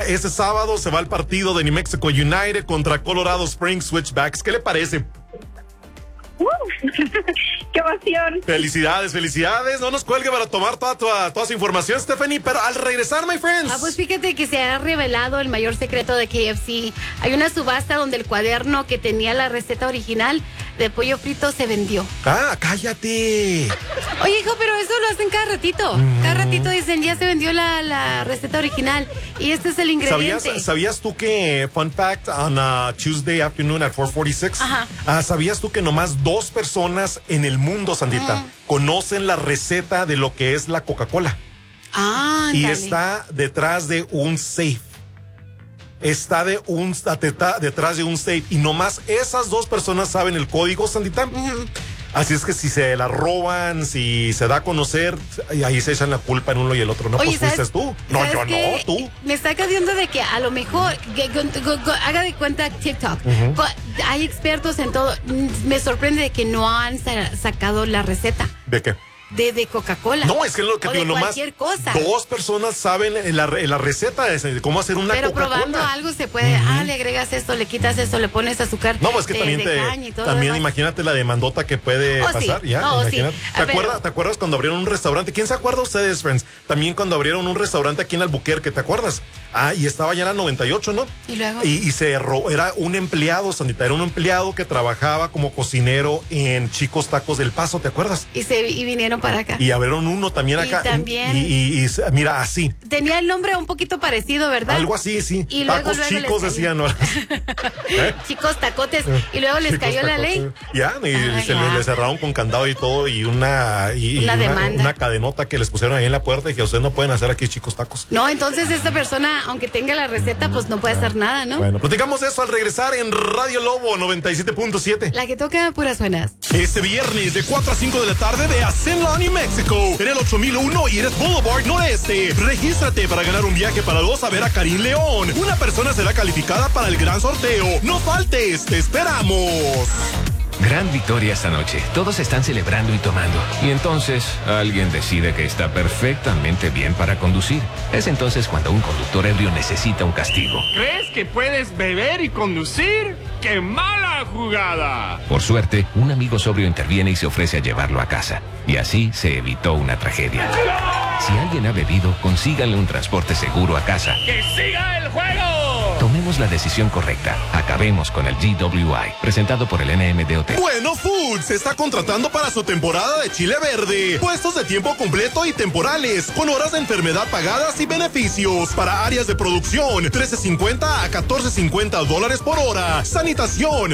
Este sábado se va el partido de New Mexico United contra Colorado Springs Switchbacks. ¿Qué le parece? ¡Qué emoción! Felicidades. No nos cuelgue para tomar toda su información, Stephanie. Pero al regresar, my friends. Pues fíjate que se ha revelado el mayor secreto de KFC. Hay una subasta donde el cuaderno que tenía la receta original de pollo frito se vendió. Cállate. Oye, hijo, pero eso lo hacen cada ratito. Cada ratito dicen, ya se vendió la receta original. Y este es el ingrediente. ¿Sabías tú que, fun fact, on Tuesday afternoon at 4:46? Ajá. ¿Sabías tú que nomás 2 personas en el mundo, Sandita, conocen la receta de lo que es la Coca-Cola? Y Dale. está detrás de un safe. Está detrás de un safe. Y nomás esas 2 personas saben el código, Sandita. Así es que si se la roban, si se da a conocer, ahí se echan la culpa en uno y el otro. No, oye, pues fuiste tú. No, yo no, tú. Me está cayendo de que a lo mejor, haga de cuenta TikTok. Hay expertos en todo. Me sorprende de que no han sacado la receta. ¿De qué? De Coca-Cola. No, es que lo que o digo, de nomás cualquier cosa. 2 personas saben la receta de cómo hacer una Pero Coca-Cola. probando algo se puede, le agregas esto, le quitas esto, le pones azúcar. No, pues que de caña y todo también lo demás. imagínate la demandota que puede pasar. Sí. ¿Ya? Sí. ¿Te acuerdas cuando abrieron un restaurante? ¿Quién se acuerda ustedes, friends? También cuando abrieron un restaurante aquí en Albuquerque, ¿te acuerdas? Y estaba ya en la 98, ¿no? Y luego. Y era un empleado, Sandita, era un empleado que trabajaba como cocinero en Chicos Tacos del Paso, ¿te acuerdas? Y vinieron para acá. Y abrieron uno también acá. Y mira, así. Tenía el nombre un poquito parecido, ¿verdad? Algo así, sí. Y Tacos luego chicos decían, ¿no? Chicos tacotes. Y luego les cayó la ley. Ya, le cerraron con candado y todo, y una demanda. Una cadenota que les pusieron ahí en la puerta y que ustedes no pueden hacer aquí Chicos Tacos. No, entonces esta persona, aunque tenga la receta, pues no puede hacer nada, ¿no? Bueno, platicamos eso al regresar en Radio Lobo 97.7. La que toca puras buenas. Este viernes de 4 a 5 de la tarde ve a Cenlan, New Mexico, en el 8001 Iris Boulevard Noreste. Regístrate para ganar un viaje para 2 a ver a Karim León. Una persona será calificada para el gran sorteo. No faltes, te esperamos. Gran victoria esta noche. Todos están celebrando y tomando. Y entonces alguien decide que está perfectamente bien para conducir. Es entonces cuando un conductor ebrio necesita un castigo. ¿Crees que puedes beber y conducir? ¡Qué mala jugada! Por suerte, un amigo sobrio interviene y se ofrece a llevarlo a casa. Y así se evitó una tragedia. Si alguien ha bebido, consíganle un transporte seguro a casa. ¡Que siga el juego! Tomemos la decisión correcta. Acabemos con el GWI. Presentado por el NMDOT. Bueno Foods está contratando para su temporada de chile verde. Puestos de tiempo completo y temporales, con horas de enfermedad pagadas y beneficios. Para áreas de producción, $13.50 a $14.50 por hora. Sanitación,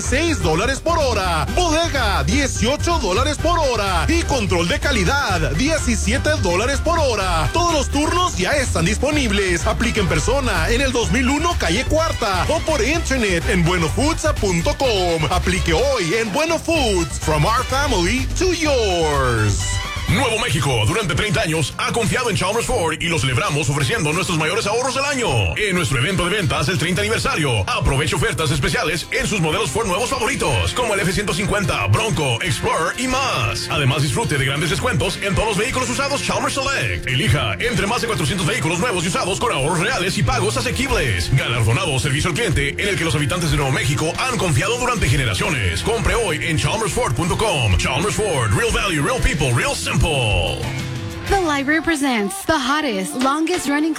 $16 por hora. Bodega, $18 por hora. Y control de calidad, $17 por hora. Todos los turnos ya están disponibles. Aplica en persona en el 2001 Calle Cuarta o por internet en buenofoods.com. Aplique hoy en Bueno Foods. From our family to yours. Nuevo México, durante 30 años, ha confiado en Chalmers Ford y lo celebramos ofreciendo nuestros mayores ahorros del año. En nuestro evento de ventas del 30 aniversario, aproveche ofertas especiales en sus modelos Ford nuevos favoritos, como el F-150, Bronco, Explorer y más. Además, disfrute de grandes descuentos en todos los vehículos usados Chalmers Select. Elija entre más de 400 vehículos nuevos y usados con ahorros reales y pagos asequibles. Galardonado servicio al cliente en el que los habitantes de Nuevo México han confiado durante generaciones. Compre hoy en chalmersford.com. Chalmers Ford, real value, real people, real simple. The library presents the hottest, longest running